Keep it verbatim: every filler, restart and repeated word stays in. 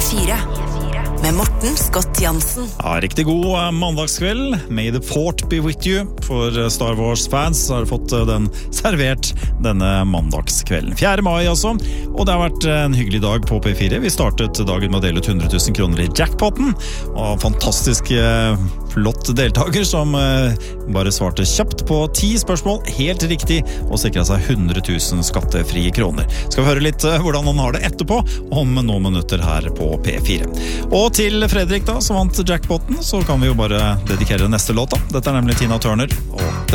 fire. Med Morten Scott Jansen. Ja, riktig god mandagskveld. May the fourth be with you. For Star Wars-fans har fått den servert denne mandagskvelden. fjerde mai altså, og det har vært en hyggelig dag på P fire. Vi startet dagen med å dele ut hundre tusen kroner i jackpotten, og fantastisk flott deltaker som bare svarte kjapt på ti spørsmål, helt riktig, og sikret seg hundre tusen skattefrie kroner. Skal vi høre litt hvordan han har det etterpå, om noen minutter her på P fire. Og til Fredrik da, som vant jackpotten, så kan vi jo bare dedikere neste låt da. Dette er nemlig Tina Turner og